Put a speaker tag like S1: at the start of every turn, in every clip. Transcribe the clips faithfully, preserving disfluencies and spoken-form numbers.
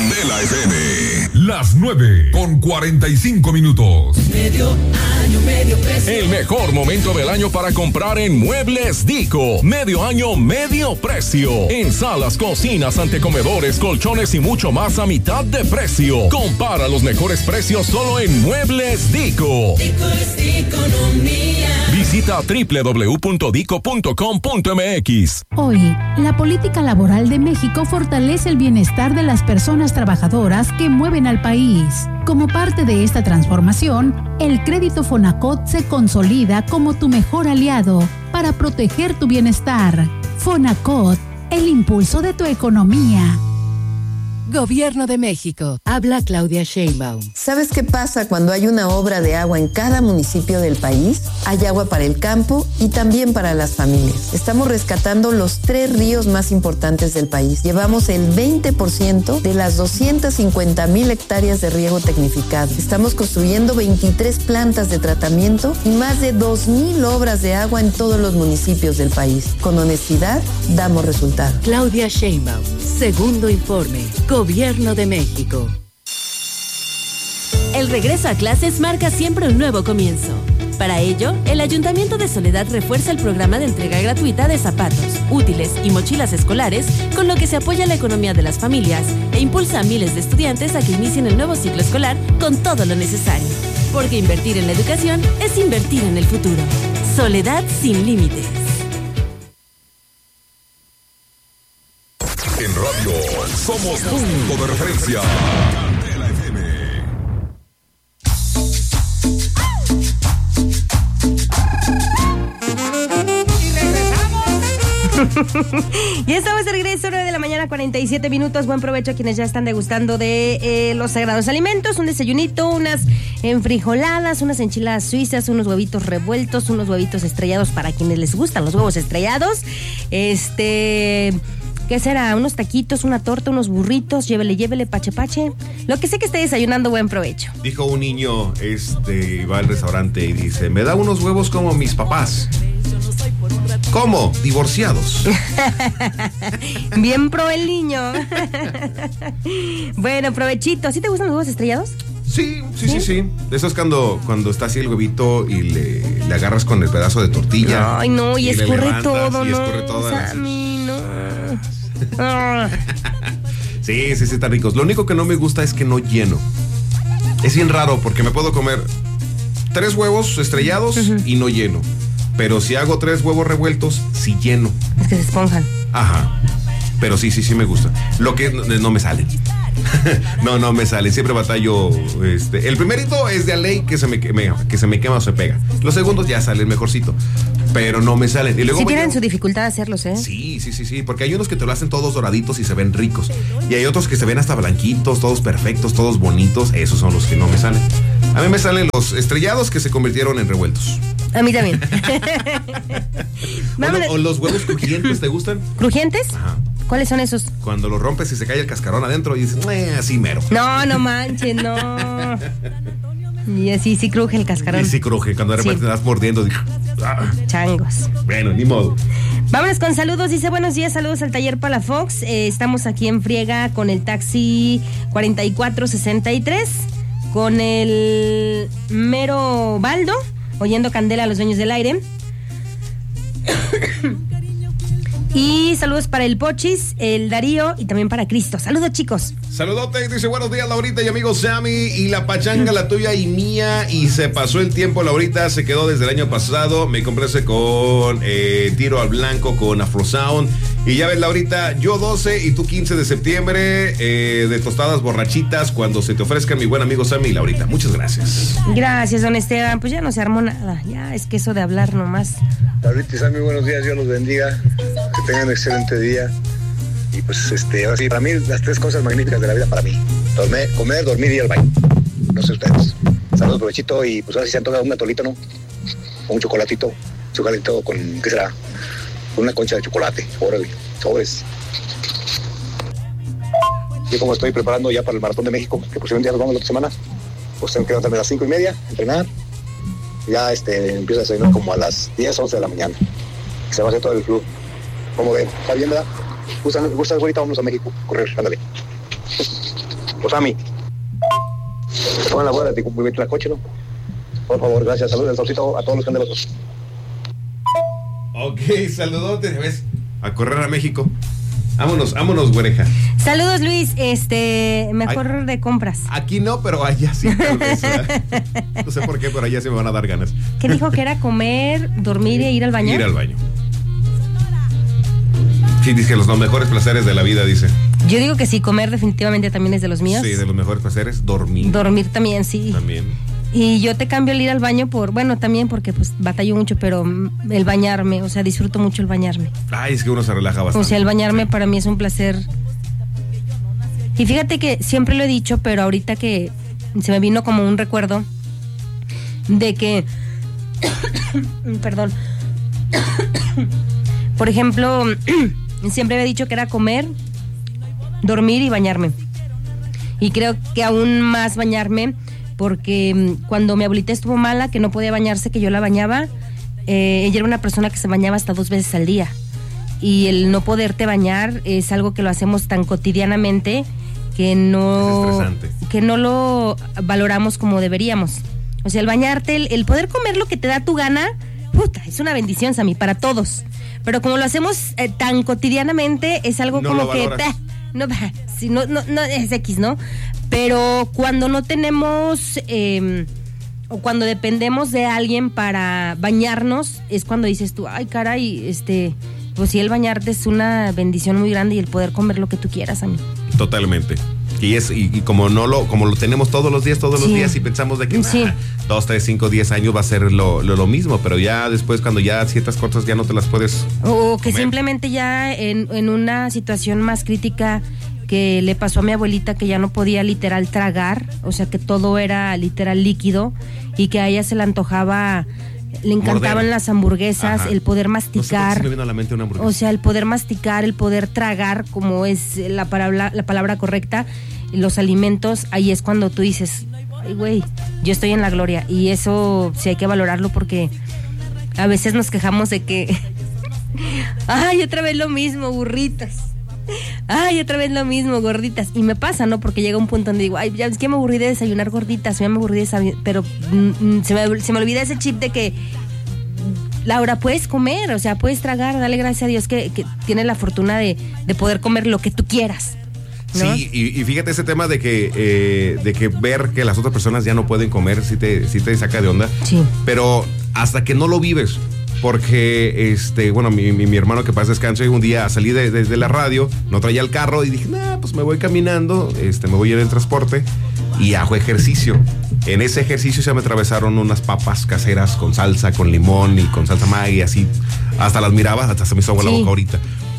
S1: Candela F M. Las nueve con cuarenta y cinco minutos.
S2: Medio año, medio precio.
S3: El mejor momento del año para comprar en Muebles Dico. Medio año, medio precio. En salas, cocinas, antecomedores, colchones y mucho más a mitad de precio. Compara los mejores precios solo en Muebles Dico.
S2: Dico es economía.
S3: Visita doble u doble u doble u punto dico punto com punto eme equis.
S4: Hoy, la política laboral de México fortalece el bienestar de las personas trabajadoras que mueven al país. Como parte de esta transformación, el crédito Fonacot se consolida como tu mejor aliado para proteger tu bienestar. Fonacot, el impulso de tu economía.
S5: Gobierno de México. Habla Claudia Sheinbaum.
S6: ¿Sabes qué pasa cuando hay una obra de agua en cada municipio del país? Hay agua para el campo y también para las familias. Estamos rescatando los tres ríos más importantes del país. Llevamos el veinte por ciento de las doscientas cincuenta mil hectáreas de riego tecnificado. Estamos construyendo veintitrés plantas de tratamiento y más de dos mil obras de agua en todos los municipios del país. Con honestidad, damos resultados.
S5: Claudia Sheinbaum. Segundo informe. Gobierno de México.
S7: El regreso a clases marca siempre un nuevo comienzo. Para ello, el Ayuntamiento de Soledad refuerza el programa de entrega gratuita de zapatos, útiles y mochilas escolares, con lo que se apoya la economía de las familias e impulsa a miles de estudiantes a que inicien el nuevo ciclo escolar con todo lo necesario. Porque invertir en la educación es invertir en el futuro. Soledad sin límites.
S1: En radio somos punto de referencia. Candela F M.
S8: Y regresamos. Ya estamos de regreso, nueve de la mañana, cuarenta y siete minutos. Buen provecho a quienes ya están degustando de eh, los sagrados alimentos. Un desayunito, unas enfrijoladas, unas enchiladas suizas, unos huevitos revueltos, unos huevitos estrellados para quienes les gustan los huevos estrellados. Este... ¿Qué será? Unos taquitos, una torta, unos burritos, llévele, llévele, pache, pache. Lo que sé que esté desayunando, buen provecho.
S9: Dijo un niño, este, va al restaurante y dice, me da unos huevos como mis papás. ¿Cómo? Divorciados.
S8: Bien pro el niño. Bueno, provechito. ¿Sí te gustan los huevos estrellados?
S9: Sí, sí, sí, sí. De esos cuando, cuando está así el huevito y le, le agarras con el pedazo de tortilla.
S8: Ay, no, y, y escurre todo,
S9: y
S8: no.
S9: escurre todo.
S8: Sammy, no.
S9: Sí, sí, sí, están ricos. Lo único que no me gusta es que no lleno. Es bien raro porque me puedo comer tres huevos estrellados uh-huh. y no lleno. Pero si hago tres huevos revueltos, sí lleno.
S8: Es que se esponjan.
S9: Ajá. Pero sí, sí, sí me gusta. Lo que no, no me sale. no, no me sale. Siempre batallo. Este, el primerito es de a ley que se me, me, que se me quema o se pega. Los segundos ya salen mejorcito. Pero no me salen. Y luego
S8: sí tienen
S9: yo,
S8: su dificultad hacerlos, ¿eh?
S9: Sí, sí, sí, sí. Porque hay unos que te lo hacen todos doraditos y se ven ricos. Y hay otros que se ven hasta blanquitos, todos perfectos, todos bonitos. Esos son los que no me salen. A mí me salen los estrellados que se convirtieron en revueltos.
S8: A mí también.
S9: o, lo, o los huevos crujientes, ¿te gustan?
S8: ¿Crujientes?
S9: Ajá.
S8: ¿Cuáles son esos?
S9: Cuando los rompes y se cae el cascarón adentro y dices, eh, así mero.
S8: No, no manches, no. Y así sí cruje el cascarón.
S9: Y sí cruje, cuando de repente sí. te das mordiendo. Ah.
S8: Changos.
S9: Bueno, ni modo.
S8: Vámonos con saludos. Dice, buenos días, saludos al taller Palafox. Eh, estamos aquí en friega con el taxi cuarenta y cuatro sesenta y tres, con el mero Baldo, oyendo Candela a los dueños del aire. Y saludos para el Pochis, el Darío y también para Cristo. Saludos, chicos.
S9: Saludote, dice buenos días, Laurita y amigo Sammy. Y la pachanga, la tuya y mía. Y se pasó el tiempo, Laurita. Se quedó desde el año pasado. Me compré ese con eh, tiro al blanco, con Afro Sound. Y ya ves, Laurita, yo doce y tú quince de septiembre eh, de tostadas borrachitas cuando se te ofrezca mi buen amigo Sammy y Laurita. Muchas gracias.
S8: Gracias, don Esteban. Pues ya no se armó nada. Ya es que eso de hablar nomás.
S10: Laurita y Sammy, buenos días. Dios los bendiga. Que tengan un excelente día. Y pues, este, ahora sí, para mí, las tres cosas magníficas de la vida para mí. Dormir, comer, dormir y ir al baño. No sé ustedes. Saludos, provechito. Y pues ahora sí se han tocado un atolito, ¿no? O un chocolatito. Chocolatito con, ¿qué será? Con una concha de chocolate. Órale, sobres. Yo como estoy preparando ya para el Maratón de México, que posiblemente ya nos vamos la otra semana, pues tengo que levantarme a las cinco y media, entrenar. Ya este, empiezo a desayunar como a las diez, once de la mañana. Se va a hacer todo el club. Como ven, está bien, ¿verdad? ¿Gustan, gustan ahorita? Vámonos a México, correr, ándale. Pues a mí. Pongan la boda de la coche, ¿no? Por favor, gracias. Saludos del solcito a todos los candelosos.
S9: Ok, saludotes. ¿Ves? A correr a México. Vámonos, vámonos, güereja.
S8: Saludos, Luis. Este, mejor Ay, de compras.
S9: Aquí no, pero allá sí, tal vez, ¿verdad? No sé por qué, pero allá sí me van a dar ganas.
S8: ¿Qué dijo que era comer, dormir e ir al baño?
S9: Ir al baño. Sí, dice los, los mejores placeres de la vida, dice.
S8: Yo digo que sí, comer definitivamente también es de los míos.
S9: Sí, de los mejores placeres, dormir.
S8: Dormir también, sí.
S9: También.
S8: Y yo te cambio el ir al baño por, bueno, también porque pues batallo mucho, pero el bañarme, o sea, disfruto mucho el bañarme.
S9: Ay, es que uno se relaja bastante.
S8: O sea, el bañarme sí. Para mí es un placer. Y fíjate que siempre lo he dicho, pero ahorita que se me vino como un recuerdo de que, perdón, por ejemplo, siempre había dicho que era comer, dormir y bañarme. Y creo que aún más bañarme, porque cuando mi abuelita estuvo mala, que no podía bañarse, que yo la bañaba, eh, ella era una persona que se bañaba hasta dos veces al día. Y el no poderte bañar es algo que lo hacemos tan cotidianamente que no, que no lo valoramos como deberíamos. O sea, el bañarte, el, el poder comer lo que te da tu gana, puta, es una bendición, Sammy, para todos. Pero como lo hacemos eh, tan cotidianamente, es algo no como que... Bah, no, bah, si no, no, no, es X, ¿no? Pero cuando no tenemos eh, o cuando dependemos de alguien para bañarnos, es cuando dices tú, ay, caray, este, pues sí, el bañarte es una bendición muy grande y el poder comer lo que tú quieras, a mí.
S9: Totalmente. Y es y, y como no lo como lo tenemos todos los días, todos sí. los días y pensamos de que
S8: sí.
S9: nah, dos, tres, cinco, diez años va a ser lo, lo, lo mismo, pero ya después cuando ya ciertas cosas ya no te las puedes
S8: o que
S9: comer.
S8: Simplemente ya en, en una situación más crítica que le pasó a mi abuelita, que ya no podía literal tragar, o sea que todo era literal líquido y que a ella se le antojaba, le encantaban Morder. Las hamburguesas, Ajá. el poder masticar,
S9: no sé por qué se me vino a la mente una hamburguesa.
S8: O sea, el poder masticar, el poder tragar, como es la palabra, la palabra correcta, los alimentos, ahí es cuando tú dices, ay güey, yo estoy en la gloria, y eso sí hay que valorarlo porque a veces nos quejamos de que ay, otra vez lo mismo, burritos. Ay, otra vez lo mismo, gorditas. Y me pasa, ¿no? Porque llega un punto donde digo, ay, ya es que me aburrí de desayunar gorditas, ya me aburrí de desayunar, pero mm, se, me, se me olvida ese chip de que, Laura, puedes comer, o sea, puedes tragar, dale gracias a Dios que, que tienes la fortuna de, de poder comer lo que tú quieras, ¿no?
S9: Sí, y, y fíjate ese tema de que eh, de que ver que las otras personas ya no pueden comer, sí te, sí te saca de onda.
S8: Sí.
S9: Pero hasta que no lo vives. Porque, este, bueno, mi, mi, mi hermano que pasa descanso, un día salí de, de, de la radio, no traía el carro y dije, nah, pues me voy caminando, este, me voy en el transporte y hago ejercicio. En ese ejercicio se me atravesaron unas papas caseras con salsa, con limón y con salsa Maggi, así, hasta las miraba, hasta se me hizo agua sí. la boca ahorita.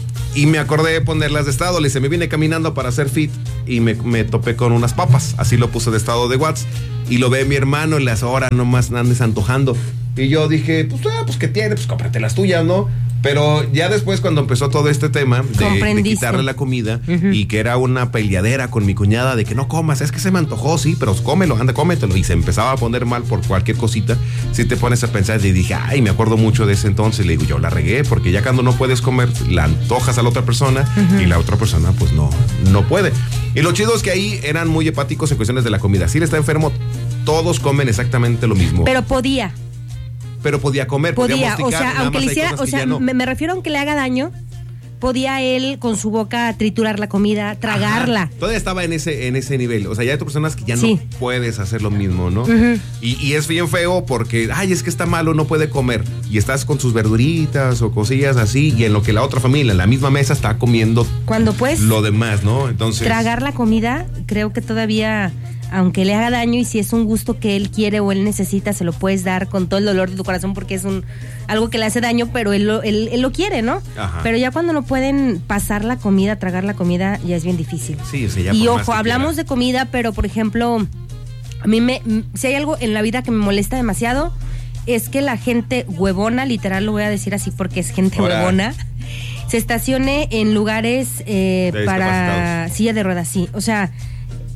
S9: Y me acordé de ponerlas de estado, le hice, me vine caminando para hacer fit y me, me topé con unas papas, así lo puse de estado de WhatsApp y lo ve mi hermano y le hace, ahora nomás andes antojando. Y yo dije, pues, ah, pues, ¿qué tiene? Pues, cómprate las tuyas, ¿no? Pero ya después, cuando empezó todo este tema de, de quitarle la comida uh-huh. y que era una peleadera con mi cuñada de que no comas, es que se me antojó, sí, pero cómelo, anda, cómetelo. Y se empezaba a poner mal por cualquier cosita. Si te pones a pensar, y dije, ay, me acuerdo mucho de ese entonces. Le digo, yo la regué, porque ya cuando no puedes comer, la antojas a la otra persona uh-huh. y la otra persona, pues, no, no puede. Y lo chido es que ahí eran muy hepáticos en cuestiones de la comida. Si él está enfermo, todos comen exactamente lo mismo.
S8: Pero podía.
S9: Pero podía comer,
S8: podía, podía o sea, aunque le hiciera, o sea, no. me, me refiero a aunque le haga daño, podía él con su boca triturar la comida, tragarla.
S9: Ajá. Todavía estaba en ese, en ese nivel, o sea, ya hay personas que ya sí. no puedes hacer lo mismo, ¿no? Uh-huh. Y, y es bien feo porque, ay, es que está malo, no puede comer, y estás con sus verduritas o cosillas así, y en lo que la otra familia, en la misma mesa, está comiendo
S8: cuando pues
S9: lo demás, ¿no? Entonces
S8: tragar la comida, creo que todavía, aunque le haga daño y si es un gusto que él quiere o él necesita, se lo puedes dar con todo el dolor de tu corazón porque es un algo que le hace daño, pero él lo, él, él lo quiere, ¿no? Ajá. Pero ya cuando no pueden pasar la comida, tragar la comida, ya es bien difícil.
S9: Sí, o sea, ya
S8: y ojo, hablamos quiera. de comida, pero por ejemplo, a mí me, si hay algo en la vida que me molesta demasiado, es que la gente huevona, literal lo voy a decir así porque es gente Hola. huevona, se estacione en lugares eh, para silla de ruedas, sí, o sea,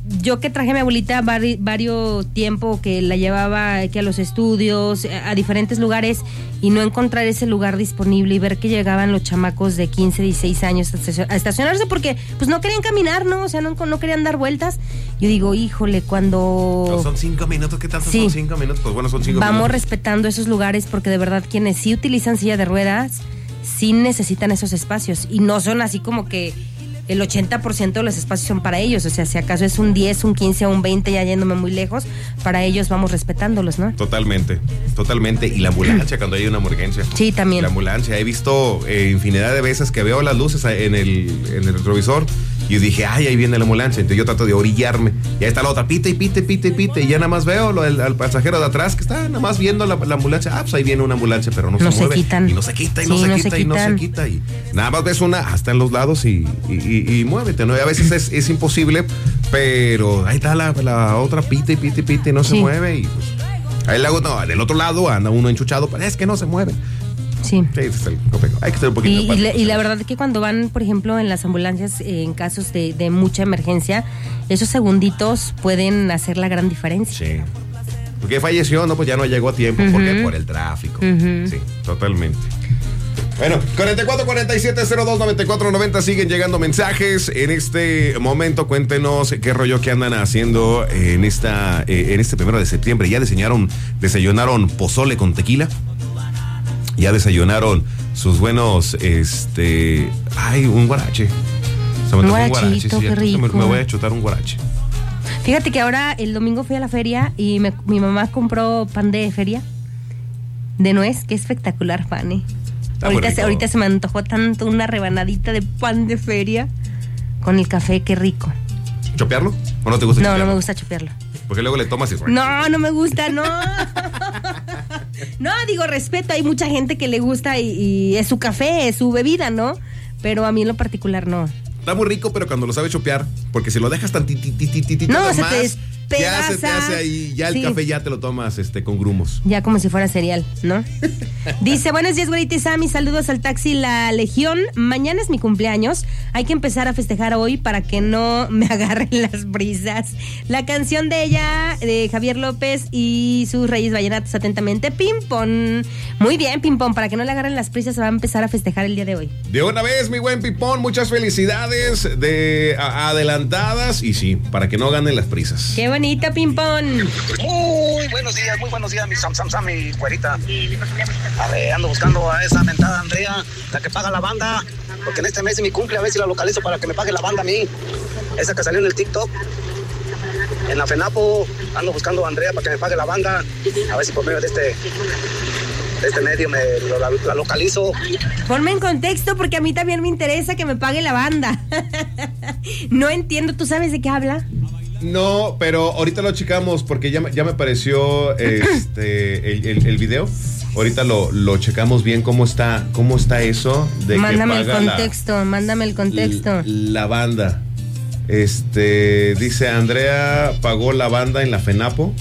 S8: yo que traje a mi abuelita vari, varios tiempo, que la llevaba que a los estudios, a diferentes lugares, y no encontrar ese lugar disponible y ver que llegaban los chamacos de quince, dieciséis años a estacionarse porque pues no querían caminar, ¿no? O sea, no, no querían dar vueltas. Yo digo, híjole, cuando...
S9: No, son cinco minutos, ¿qué tanto
S8: sí.
S9: son cinco minutos? Pues bueno, son cinco
S8: Vamos
S9: minutos.
S8: respetando esos lugares porque de verdad quienes sí utilizan silla de ruedas, sí necesitan esos espacios y no son así como que el ochenta por ciento de los espacios son para ellos, o sea, si acaso es un diez, un quince o un veinte, ya yéndome muy lejos, para ellos vamos respetándolos, ¿no?
S9: Totalmente, totalmente. Y la ambulancia, cuando hay una emergencia.
S8: Sí, también.
S9: La ambulancia, he visto eh, infinidad de veces que veo las luces en el, en el retrovisor y yo dije, ay, ahí viene la ambulancia, entonces yo trato de orillarme, y ahí está la otra, pite y pite, pite, pite, y ya nada más veo lo, el, al pasajero de atrás que está nada más viendo la, la ambulancia, ah, pues ahí viene una ambulancia, pero no,
S8: no
S9: se,
S8: se
S9: mueve,
S8: quitan.
S9: y no se quita, y
S8: sí,
S9: no se
S8: no
S9: quita,
S8: se
S9: y no se quita, y nada más ves una hasta en los lados y, y, y, y muévete, ¿no? Y a veces es, es imposible, pero ahí está la, la otra, pite y pite y pite, y no sí. se mueve, y pues, ahí el lago, no, del otro lado anda uno enchuchado, pero es que no se mueve.
S8: Sí.
S9: Sí, es el, hay que estar un poquito.
S8: Y, y, la, y la verdad es que cuando van, por ejemplo, en las ambulancias, eh, en casos de, de mucha emergencia, esos segunditos pueden hacer la gran diferencia.
S9: Sí. Porque falleció, no, pues ya no llegó a tiempo, uh-huh. porque por el tráfico. Uh-huh. Sí, totalmente. Bueno, cuarenta y cuatro, cuarenta y siete, cero dos, noventa y cuatro, noventa siguen llegando mensajes. En este momento, cuéntenos qué rollo que andan haciendo en esta, eh, en este primero de septiembre. ¿Ya desayunaron, desayunaron pozole con tequila? Ya desayunaron sus buenos, este, ay, un guarache. Se me
S8: un
S9: guarachito,
S8: un guarache, sí, qué rico.
S9: Me, me voy a chutar un guarache.
S8: Fíjate que ahora el domingo fui a la feria y me, mi mamá compró pan de feria de nuez, qué espectacular pan, ¿eh? Ahorita se, ahorita se me antojó tanto una rebanadita de pan de feria con el café, qué rico.
S9: ¿Chopearlo? ¿O no te gusta
S8: no,
S9: chopearlo?
S8: No, no me gusta chopearlo.
S9: Porque luego le tomas y...
S8: No, no me gusta, no. No, digo, respeto, hay mucha gente que le gusta y, y es su café, es su bebida, ¿no? Pero a mí en lo particular no.
S9: Está muy rico, pero cuando lo sabes chopear, porque si lo dejas tan tititititito
S8: no, se
S9: más,
S8: te despedaza.
S9: Ya se te hace ahí, ya el sí. café ya te lo tomas este con grumos.
S8: Ya como si fuera cereal, ¿no? Dice, buenos días, güerita y Sammy, saludos al taxi La Legión. Mañana es mi cumpleaños, hay que empezar a festejar hoy para que no me agarren las brisas. La canción de ella, de Javier López y sus Reyes Vallenatos, atentamente, Pimpón. Muy bien, Pimpón, para que no le agarren las prisas, se va a empezar a festejar el día de hoy.
S9: De una vez, mi buen Pimpón, muchas felicidades de a, adelantadas y sí, para que no ganen las prisas.
S8: Qué bonita, Pimpón.
S11: Muy buenos días, muy buenos días, mi Sam Sam Sam, mi güerita. A ver, ando buscando a esa mentada Andrea, la que paga la banda, porque en este mes es mi cumple, a ver si la localizo para que me pague la banda a mí. Esa que salió en el TikTok, en la FENAPO, ando buscando a Andrea para que me pague la banda, a ver si por medio de este... de este medio me lo, la, la localizo.
S8: Ponme en contexto porque a mí también me interesa que me pague la banda. No entiendo, ¿tú sabes de qué habla?
S9: No, pero ahorita lo checamos porque ya, ya me apareció este el, el, el video. Ahorita lo, lo checamos bien cómo está, cómo está eso de
S8: mándame
S9: que paga
S8: el contexto,
S9: la,
S8: mándame el contexto.
S9: La, la banda. Este, dice Andrea pagó la banda en la FENAPO.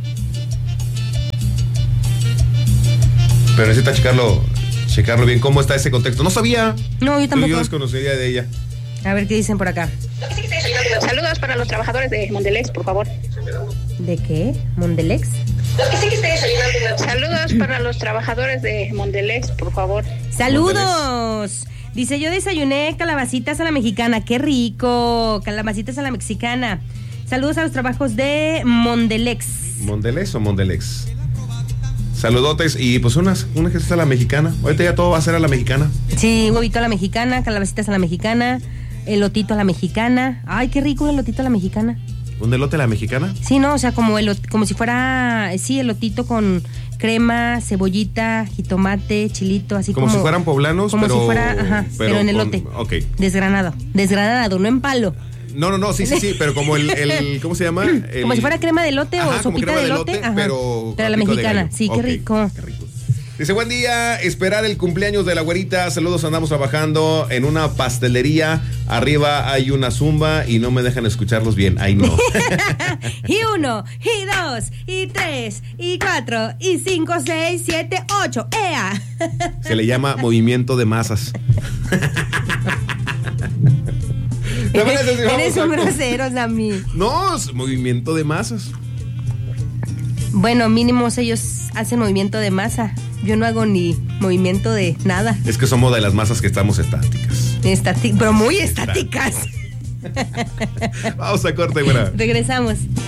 S9: Pero necesita checarlo, checarlo bien. ¿Cómo está ese contexto? No sabía.
S8: No, yo tampoco.
S9: Yo desconocería de ella.
S8: A ver qué dicen por acá.
S12: Saludos para los trabajadores de Mondelex, por favor.
S8: ¿De qué? ¿Mondelex?
S12: Saludos para los trabajadores de Mondelex, por favor.
S8: ¡Saludos! Dice, yo desayuné calabacitas a la mexicana. ¡Qué rico! Calabacitas a la mexicana. Saludos a los trabajos de Mondelex.
S9: ¿Mondelex o Mondelex? Saludotes y pues unas, una que está a la mexicana. Ahorita ya todo va a ser a la mexicana.
S8: Sí, huevito a la mexicana, calabacitas a la mexicana, elotito a la mexicana. Ay, qué rico el elotito a la mexicana.
S9: ¿Un elote a la mexicana?
S8: Sí, no, o sea, como elot, como si fuera, sí, elotito con crema, cebollita, jitomate, chilito, así como.
S9: Como si fueran poblanos,
S8: como
S9: pero.
S8: si fuera, ajá, pero, pero en elote.
S9: Con, ok.
S8: Desgranado, desgranado, no en palo.
S9: No, no, no, sí, sí, sí, pero como el, el ¿cómo se llama? El,
S8: como si fuera crema de elote
S9: ajá,
S8: o sopita de elote,
S9: elote,
S8: ajá,
S9: pero,
S8: pero a la mexicana, sí, qué, okay, rico.
S9: qué rico. Dice, buen día, esperar el cumpleaños de la güerita, saludos, andamos trabajando en una pastelería, arriba hay una zumba y no me dejan escucharlos bien, ay no.
S8: Y uno, y dos, y tres, y cuatro, y cinco, seis, siete, ocho, ¡ea!
S9: Se le llama movimiento de masas. ¿Te parece si vamos
S8: Eres
S9: a-
S8: un grosero, Sammy.
S9: No, es movimiento de masas.
S8: Bueno, mínimos ellos hacen movimiento de masa. Yo no hago ni movimiento de nada.
S9: Es que somos de las masas que estamos estáticas.
S8: Estati- pero muy estáticas.
S9: Vamos a corte, buena.
S8: Regresamos.